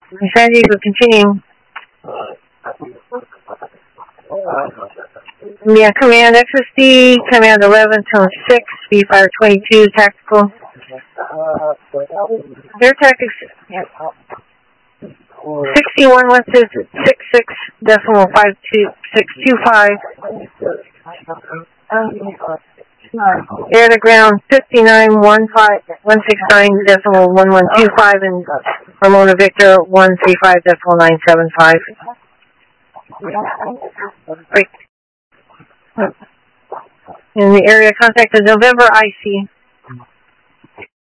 San Diego, continue. Yeah, command XSD, command 11, tone 6, V-Fire 22, tactical. Air tactics, 61 left is 66.52625. Air to ground 59.169.1125 and Ramona Victor 135.975. Break. In the area, contact the November IC.